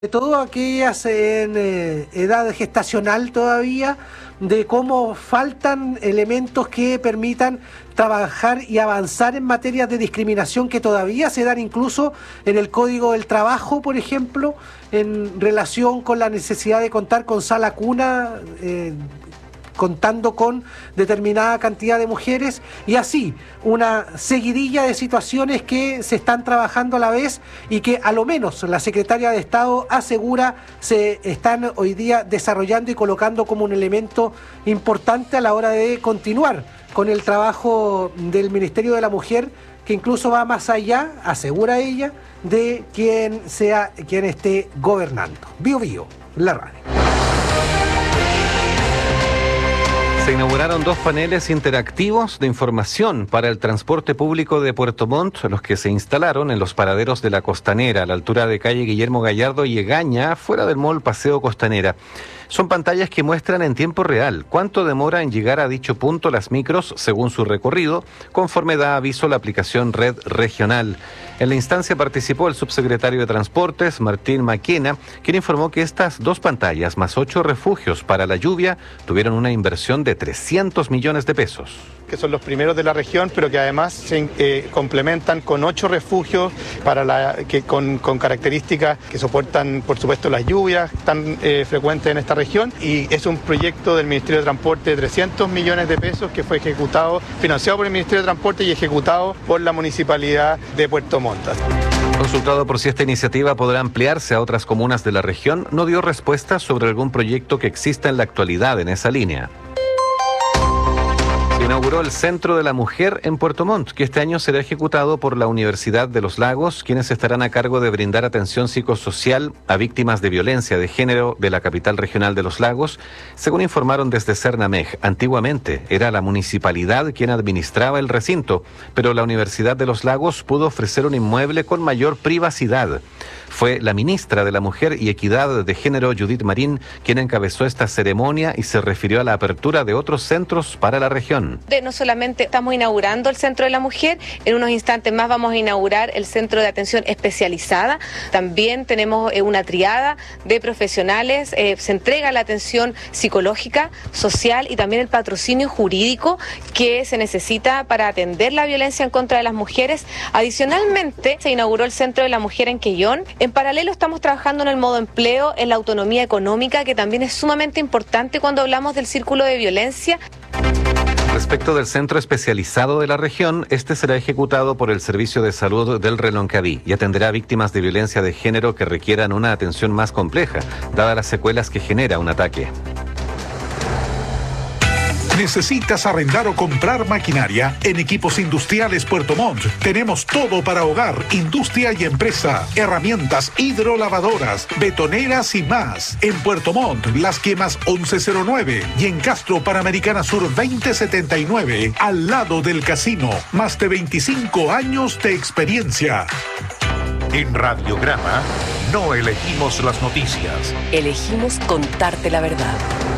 De todo aquellas en edad gestacional todavía, de cómo faltan elementos que permitan trabajar y avanzar en materias de discriminación que todavía se dan incluso en el Código del Trabajo, por ejemplo, en relación con la necesidad de contar con sala cuna, contando con determinada cantidad de mujeres, y así una seguidilla de situaciones que se están trabajando a la vez y que a lo menos la Secretaria de Estado asegura se están hoy día desarrollando y colocando como un elemento importante a la hora de continuar con el trabajo del Ministerio de la Mujer, que incluso va más allá, asegura ella, de quien esté gobernando. Bio Bio, la radio. Se inauguraron 2 paneles interactivos de información para el transporte público de Puerto Montt, los que se instalaron en los paraderos de la Costanera, a la altura de calle Guillermo Gallardo y Egaña, fuera del mall Paseo Costanera. Son pantallas que muestran en tiempo real cuánto demora en llegar a dicho punto las micros según su recorrido, conforme da aviso la aplicación Red Regional. En la instancia participó el subsecretario de Transportes, Martín Maquena, quien informó que estas 2 pantallas más 8 refugios para la lluvia tuvieron una inversión de 300 millones de pesos. Que son los primeros de la región, pero que además se complementan con 8 refugios con características que soportan, por supuesto, las lluvias tan frecuentes en esta región. Y es un proyecto del Ministerio de Transporte de 300 millones de pesos que fue financiado por el Ministerio de Transporte y ejecutado por la Municipalidad de Puerto Montt. Consultado por si esta iniciativa podrá ampliarse a otras comunas de la región, no dio respuesta sobre algún proyecto que exista en la actualidad en esa línea. Se inauguró el Centro de la Mujer en Puerto Montt, que este año será ejecutado por la Universidad de los Lagos, quienes estarán a cargo de brindar atención psicosocial a víctimas de violencia de género de la capital regional de los Lagos, según informaron desde Cernamej. Antiguamente era la municipalidad quien administraba el recinto, pero la Universidad de los Lagos pudo ofrecer un inmueble con mayor privacidad. Fue la ministra de la Mujer y Equidad de Género, Judith Marín, quien encabezó esta ceremonia y se refirió a la apertura de otros centros para la región. No solamente estamos inaugurando el Centro de la Mujer, en unos instantes más vamos a inaugurar el Centro de Atención Especializada. También tenemos una triada de profesionales, se entrega la atención psicológica, social y también el patrocinio jurídico que se necesita para atender la violencia en contra de las mujeres. Adicionalmente, se inauguró el Centro de la Mujer en Quellón. En paralelo estamos trabajando en el modo empleo, en la autonomía económica, que también es sumamente importante cuando hablamos del círculo de violencia. Respecto del centro especializado de la región, este será ejecutado por el Servicio de Salud del Reloncaví y atenderá a víctimas de violencia de género que requieran una atención más compleja, dadas las secuelas que genera un ataque. ¿Necesitas arrendar o comprar maquinaria? En Equipos Industriales Puerto Montt tenemos todo para hogar, industria y empresa. Herramientas hidrolavadoras, betoneras y más. En Puerto Montt, Las Quemas 1109 y en Castro Panamericana Sur 2079, al lado del casino. Más de 25 años de experiencia. En Radiograma no elegimos las noticias. Elegimos contarte la verdad.